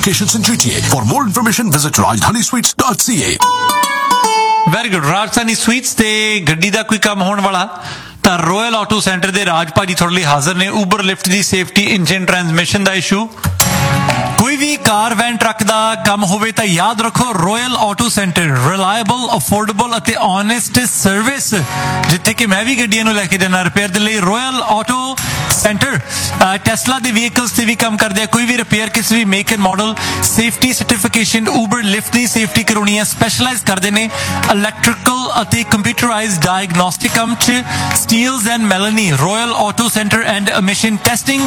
locations in GTA. For more information, visit rajdhanisweets.ca. Very good. Rajdhani sweets ਤੇ ਗੱਡੀ ਦਾ ਕੋਈ ਕੰਮ ਹੋਣ ਵਾਲਾ ਤਾਂ ਰੋਇਲ ਆਟੋ ਸੈਂਟਰ ਦੇ ਰਾਜ ਭਾਜੀ ਤੁਹਾਡੇ ਲਈ ਹਾਜ਼ਰ ਨੇ। ਉਬਰ ਲਿਫਟ ਦੀ ਸੇਫਟੀ, ਇੰਜਨ ਟਰਾਂਸਮਿਸ਼ਨ ਦਾ ਇਸ਼ੂ, ਕੋਈ ਵੀ ਕਾਰ ਵੈਨ ਟਰੱਕ ਦਾ ਕੰਮ ਹੋਵੇ ਤਾਂ ਯਾਦ ਰੱਖੋ royal auto centre. Reliable, affordable ਅਤੇ ਓਨੈਸਟ ਸਰਵਿਸ, ਜਿੱਥੇ ਕਿ ਮੈਂ ਵੀ ਗੱਡੀਆਂ ਨੂੰ ਲੈ ਕੇ ਜਾਣਾ ਰਿਪੇਅਰ ਦੇ ਲਈ। ਰੋਇਲ ਆਟੋ ਸੈਂਟਰ ਟੈਸਲਾ ਦੇ ਵਹੀਕਲਸ ਤੇ ਵੀ ਕੰਮ ਕਰਦੇ ਆ। ਕੋਈ ਵੀ ਰਿਪੇਅਰ ਕਿਸੇ ਵੀ make and model, safety certification, Uber lift the safety ਕਰਾਉਣੀ ਹੈ। ਸਪੈਸ਼ਲਾਈਜ਼ ਕਰਦੇ ਨੇ ਇਲੈਕਟ੍ਰੀਕਲ ਅਤੇ ਕੰਪਿਊਟਰਾਈਜ਼ਡ ਡਾਇਗਨੋਸਟਿਕ ਕੰਮ 'ਚ। Steeles and ਮੈਲਨੀ, royal auto centre and emission testing.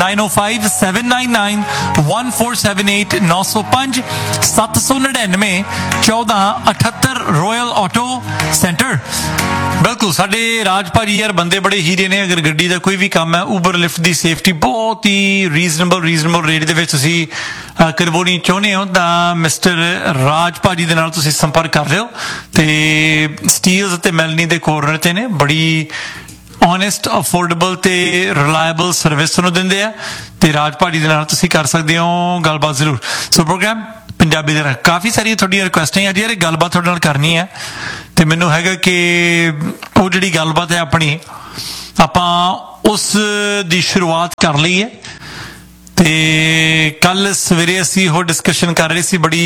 9057991478 905 799 1478 royal auto centre. ਬਿਲਕੁਲ ਸਾਡੇ ਰਾਜ ਭਾਜੀ ਯਾਰ ਬੰਦੇ ਬੜੇ ਹੀਰੇ ਨੇ। ਅਗਰ ਗੱਡੀ ਦਾ ਕੋਈ ਵੀ ਕੰਮ ਹੈ, ਉਬਰ ਲਿਫਟ ਦੀ ਸੇਫਟੀ ਬਹੁਤ ਹੀ ਰੀਜ਼ਨੇਬਲ ਰੇਟ ਦੇ ਵਿੱਚ ਤੁਸੀਂ ਕਰਵਾਉਣੀ ਚਾਹੁੰਦੇ ਹੋ ਤਾਂ ਮਿਸਟਰ ਰਾਜ ਭਾਜੀ ਦੇ ਨਾਲ ਤੁਸੀਂ ਸੰਪਰਕ ਕਰ ਲਿਓ। ਤੇ ਸਟੀਲਸ ਅਤੇ ਮੈਲਨੀ ਦੇ ਕੋਰਨਰ ਤੇ ਨੇ। ਬੜੀ ਓਨੈਸਟ, ਅਫੋਰਡੇਬਲ ਤੇ ਰਿਲਾਇਬਲ ਸਰਵਿਸ ਤੁਹਾਨੂੰ ਦਿੰਦੇ ਆ ਤੇ ਰਾਜ ਭਾਜੀ ਦੇ ਨਾਲ ਤੁਸੀਂ ਕਰ ਸਕਦੇ ਹੋ ਗੱਲਬਾਤ ਜ਼ਰੂਰ। ਸੋ ਪ੍ਰੋਗਰਾਮ ਪੰਜਾਬੀ ਦੇ ਨਾਲ ਕਾਫੀ ਸਾਰੀਆਂ ਤੁਹਾਡੀਆਂ ਰਿਕੁਐਸਟਾਂ ਅੱਜ ਯਾਰ ਗੱਲਬਾਤ ਤੁਹਾਡੇ ਨਾਲ ਕਰਨੀ ਹੈ ਤੇ ਮੈਨੂੰ ਹੈਗਾ ਕਿ ਉਹ ਜਿਹੜੀ ਗੱਲਬਾਤ ਹੈ ਆਪਣੀ ਆਪਾਂ ਉਸ ਦੀ ਸ਼ੁਰੂਆਤ ਕਰ ਲਈ ਹੈ। ਤੇ ਕੱਲ ਸਵੇਰੇ ਅਸੀਂ ਉਹ ਡਿਸਕਸ਼ਨ ਕਰ ਰਹੇ ਸੀ। ਬੜੀ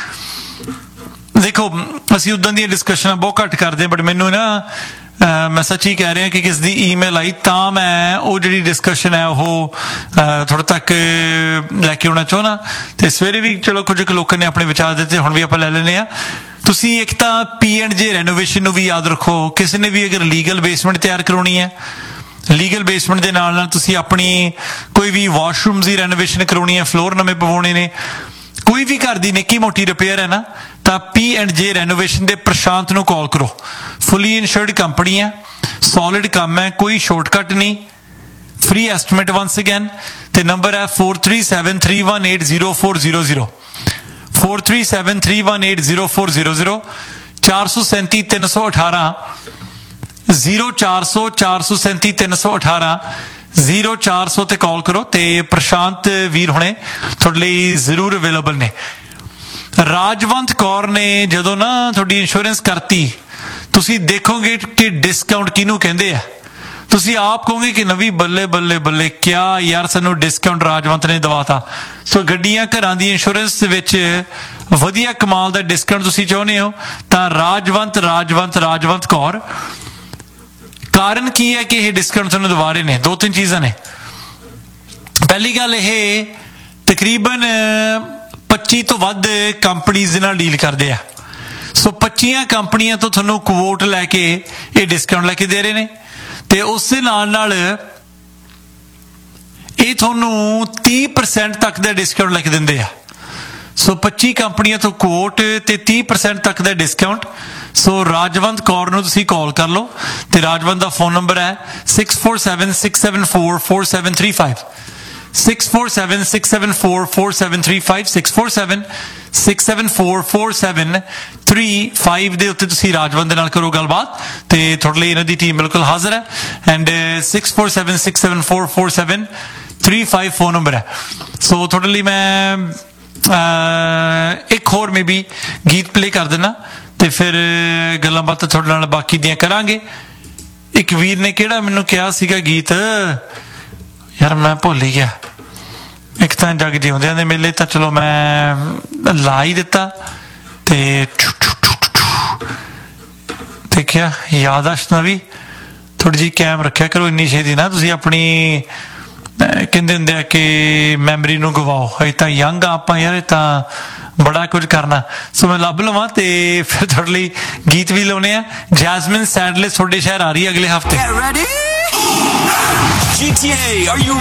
ਦੇਖੋ ਅਸੀਂ ਉੱਦਾਂ ਦੀਆਂ ਡਿਸਕਸ਼ਨਾਂ ਬਹੁਤ ਘੱਟ ਕਰਦੇ, ਬਟ ਮੈਨੂੰ ਨਾ ਮੈਂ ਸੱਚੀ ਕਹਿ ਰਿਹਾ ਕਿ ਕਿਸ ਦੀ ਈਮੇਲ ਆਈ ਤਾਂ ਮੈਂ ਉਹ ਜਿਹੜੀ ਡਿਸਕਸ਼ਨ ਹੈ ਉਹ ਥੋੜ੍ਹਾ ਤੱਕ ਲੈ ਕੇ ਆਉਣਾ ਚਾਹੁੰਦਾ। ਤੇ ਸਵੇਰੇ ਵੀ ਚਲੋ ਕੁਝ ਕੁ ਲੋਕਾਂ ਨੇ ਆਪਣੇ ਵਿਚਾਰ ਦਿੱਤੇ, ਹੁਣ ਵੀ ਆਪਾਂ ਲੈ ਲੈਂਦੇ ਹਾਂ। ਤੁਸੀਂ ਇੱਕ ਤਾਂ P&J ਰੈਨੋਵੇਸ਼ਨ ਨੂੰ ਵੀ ਯਾਦ ਰੱਖੋ। ਕਿਸੇ ਨੇ ਵੀ ਅਗਰ ਲੀਗਲ ਬੇਸਮੈਂਟ ਤਿਆਰ ਕਰਾਉਣੀ ਹੈ, ਲੀਗਲ ਬੇਸਮੈਂਟ ਦੇ ਨਾਲ ਨਾਲ ਤੁਸੀਂ ਆਪਣੀ ਕੋਈ ਵੀ ਵਾਸ਼ਰੂਮਸ ਦੀ ਰੈਨੋਵੇਸ਼ਨ ਕਰਾਉਣੀ ਹੈ, ਫਲੋਰ ਨਵੇਂ ਪਵਾਉਣੇ ਨੇ, ਕੋਈ ਵੀ ਘਰ ਦੀ ਨਿੱਕੀ ਮੋਟੀ ਰਿਪੇਅਰ ਹੈ ਨਾ, ਤਾਂ P&J ਰੈਨੋਵੇਸ਼ਨ ਦੇ ਪ੍ਰਸ਼ਾਂਤ ਨੂੰ ਕਾਲ ਕਰੋ। ਫੁੱਲੀ ਇੰਸ਼ੋਰਡ ਕੰਪਨੀ ਹੈ, ਸੋਲਿਡ ਕੰਮ ਹੈ, ਕੋਈ ਸ਼ਾਰਟਕਟ ਨਹੀਂ, ਫ੍ਰੀ ਐਸਟੀਮੇਟ ਵਾਂਸ ਅਗੇਨ। ਤੇ ਨੰਬਰ ਹੈ 4373180400 4373180400 437 318 0400 437 318 0400 ਤੇ ਕਾਲ ਕਰੋ ਤੇ ਪ੍ਰਸ਼ਾਂਤ ਵੀਰ ਹੁਣੇ ਤੁਹਾਡੇ ਲਈ ਜ਼ਰੂਰ ਅਵੇਲੇਬਲ ਨੇ। ਰਾਜਵੰਤ ਕੌਰ ਨੇ ਜਦੋਂ ਨਾ ਤੁਹਾਡੀ ਇੰਸ਼ੋਰੈਂਸ ਕਰਤੀ, ਤੁਸੀਂ ਦੇਖੋਗੇ ਕਿ ਡਿਸਕਾਊਂਟ ਕਿਹਨੂੰ ਕਹਿੰਦੇ ਆ। ਤੁਸੀਂ ਆਪ ਕਹੋਗੇ ਕਿ ਨਵੀਂ ਬੱਲੇ ਬੱਲੇ ਬੱਲੇ ਕਿਆ ਯਾਰ ਸਾਨੂੰ ਡਿਸਕਾਊਂਟ ਰਾਜਵੰਤ ਨੇ ਦਵਾਤਾ। ਸੋ ਗੱਡੀਆਂ ਘਰਾਂ ਦੀ ਇੰਸ਼ੋਰੈਂਸ ਦੇ ਵਿੱਚ ਵਧੀਆ ਕਮਾਲ ਦਾ ਡਿਸਕਾਊਂਟ ਤੁਸੀਂ ਚਾਹੁੰਦੇ ਹੋ ਤਾਂ ਰਾਜਵੰਤ ਕੌਰ। ਕਾਰਨ ਕੀ ਹੈ ਕਿ ਇਹ ਡਿਸਕਾਊਂਟ ਤੁਹਾਨੂੰ ਦਵਾ ਰਹੇ ਨੇ? ਦੋ ਤਿੰਨ ਚੀਜ਼ਾਂ ਨੇ। ਪਹਿਲੀ ਗੱਲ, ਇਹ ਤਕਰੀਬਨ 25 ਤੋਂ ਵੱਧ ਕੰਪਨੀਜ਼ ਦੇ ਨਾਲ ਡੀਲ ਕਰਦੇ ਆ। ਸੋ 25 ਕੰਪਨੀਆਂ ਤੋਂ ਤੁਹਾਨੂੰ ਕੁਵੋਟ ਲੈ ਕੇ ਇਹ ਡਿਸਕਾਊਂਟ ਲੈ ਕੇ ਦੇ ਰਹੇ ਨੇ ਤੇ ਉਸ ਦੇ ਨਾਲ ਇਹ ਤੁਹਾਨੂੰ 30% ਤੱਕ ਦਾ ਡਿਸਕਾਊਂਟ ਲੈ ਕੇ ਦਿੰਦੇ ਆ। ਸੋ 25 ਕੰਪਨੀਆਂ ਤੋਂ ਕੁਵੋਟ ਤੇ 30% ਤੱਕ ਦਾ ਡਿਸਕਾਊਂਟ। ਸੋ ਰਾਜਵੰਤ ਕੌਰ ਨੂੰ ਤੁਸੀਂ ਕਾਲ ਕਰ ਲਓ ਤੇ ਰਾਜਵੰਤ ਦਾ ਫੋਨ ਨੰਬਰ ਹੈ 6476744735 6476744735 6476744735 ਦੇ ਉੱਤੇ ਤੁਸੀਂ ਰਾਜਵੰਤ ਦੇ ਨਾਲ ਕਰੋ ਗੱਲਬਾਤ ਤੇ ਤੁਹਾਡੇ ਲਈ ਇਹਨਾਂ ਦੀ ਟੀਮ ਬਿਲਕੁਲ ਹਾਜ਼ਰ ਹੈ। ਐਂਡ 6476744735 ਫੋਨ ਨੰਬਰ ਹੈ। ਸੋ ਤੁਹਾਡੇ ਲਈ ਮੈਂ ਇੱਕ ਹੋਰ ਮੇ ਵੀ ਗੀਤ ਪਲੇ ਕਰ ਦੇਣਾ ਤੇ ਫਿਰ ਗੱਲਾਂ ਬਾਤਾਂ ਤੁਹਾਡੇ ਨਾਲ ਬਾਕੀ ਦੀਆਂ ਕਰਾਂਗੇ। ਇੱਕ ਵੀਰ ਨੇ ਕਿਹੜਾ ਮੈਨੂੰ ਕਿਹਾ ਸੀਗਾ ਗੀਤ, ਯਾਰ ਮੈਂ ਭੁੱਲ ਹੀ ਗਿਆ। ਇੱਕ ਤਾਂ ਜਗ ਜਿਉਂਦਿਆਂ ਦੇ ਮੇਲੇ ਤਾਂ ਚਲੋ ਮੈਂ ਲਾ ਹੀ ਦਿੱਤਾ ਤੇ ਦੇਖਿਆ ਯਾਦਾਸ਼ਤ ਨਾਲ ਵੀ ਥੋੜੀ ਜਿਹੀ ਕਾਇਮ ਰੱਖਿਆ ਕਰੋ। ਇੰਨੀ ਛੇਤੀ ਨਾ ਤੁਸੀਂ ਆਪਣੀ ਕਹਿੰਦੇ ਹੁੰਦੇ ਆ ਕਿ ਮੈਮਰੀ ਨੂੰ ਗਵਾਓ। ਅਜੇ ਤਾਂ ਯੰਗ ਆ ਆਪਾਂ ਯਾਰ, ਇਹ ਤਾਂ ਬੜਾ ਕੁਝ ਕਰਨਾ। ਸੋ ਮੈਂ ਲੱਭ ਲਵਾਂ ਤੇ ਫਿਰ ਤੁਹਾਡੇ ਲਈ ਗੀਤ ਵੀ ਲਾਉਣੇ ਆ। ਜੈਸਮਿਨ ਸੈਡਲੇ ਤੁਹਾਡੇ ਸ਼ਹਿਰ ਆ ਰਹੀ ਹੈ ਅਗਲੇ ਹਫ਼ਤੇ। GTA, are you